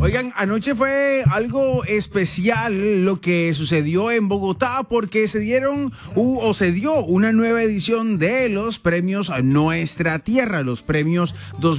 Oigan, anoche fue algo especial lo que sucedió en Bogotá porque se dio una nueva edición de los premios Nuestra Tierra, los premios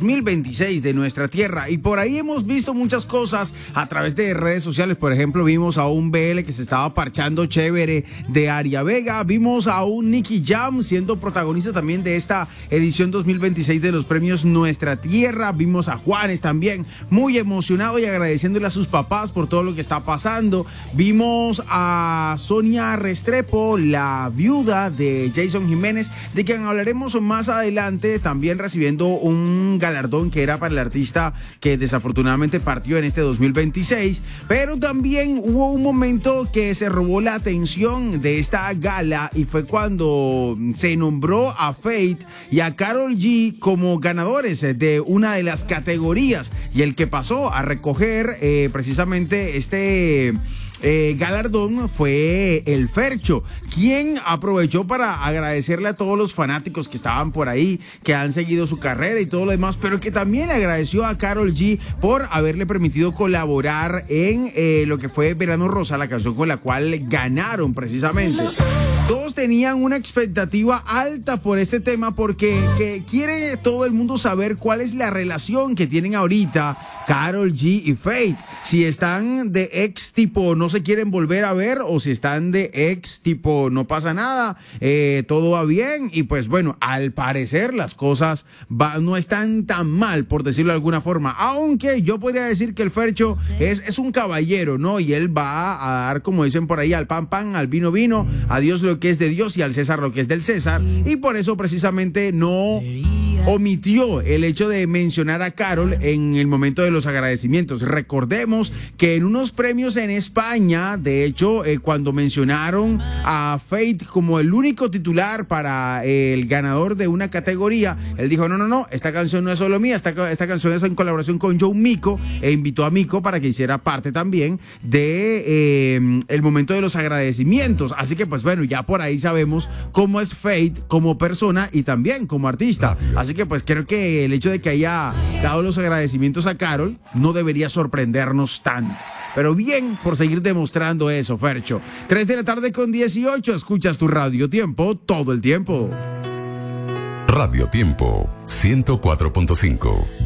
2026 de Nuestra Tierra. Y por ahí hemos visto muchas cosas a través de redes sociales. Por ejemplo, vimos a un BL que se estaba parchando chévere de Aria Vega. Vimos a un Nicky Jam siendo protagonista también de esta edición 2026 de los premios Nuestra Tierra. Vimos a Juanes también muy emocionado y agradeciéndole a sus papás por todo lo que está pasando. Vimos a Sonia Restrepo, la viuda de Jason Jiménez, de quien hablaremos más adelante, también recibiendo un galardón que era para el artista que desafortunadamente partió en este 2026. Pero también hubo un momento que se robó la atención de esta gala y fue cuando se nombró a Fate y a Karol G como ganadores de una de las categorías, y el que pasó a recoger precisamente este galardón fue el Fercho, quien aprovechó para agradecerle a todos los fanáticos que estaban por ahí, que han seguido su carrera y todo lo demás, pero que también agradeció a Karol G por haberle permitido colaborar en lo que fue Verano Rosa, la canción con la cual ganaron precisamente. Todos tenían una expectativa alta por este tema porque quiere todo el mundo saber cuál es la relación que tienen ahorita Karol G y Fate. Si están de ex tipo no se quieren volver a ver, o si están de ex tipo no pasa nada, todo va bien. Y pues bueno, al parecer las cosas no están tan mal, por decirlo de alguna forma. Aunque yo podría decir que el Fercho es un caballero, ¿no? Y él va a dar, como dicen por ahí, al pan pan, al vino vino, a Dios lo que es de Dios y al César lo que es del César. Y por eso precisamente no omitió el hecho de mencionar a Karol en el momento de los agradecimientos. Recordemos que en unos premios en España, de hecho, cuando mencionaron a Fate como el único titular para el ganador de una categoría, él dijo, no, esta canción no es solo mía, esta canción es en colaboración con Joe Mico, e invitó a Mico para que hiciera parte también de el momento de los agradecimientos. Así que pues bueno, ya por ahí sabemos cómo es Fate como persona y también como artista. Así que pues creo que el hecho de que haya dado los agradecimientos a Karol no debería sorprendernos tanto. Pero bien por seguir demostrando eso, Fercho. 3:18 p.m, escuchas tu Radio Tiempo todo el tiempo. Radio Tiempo 104.5.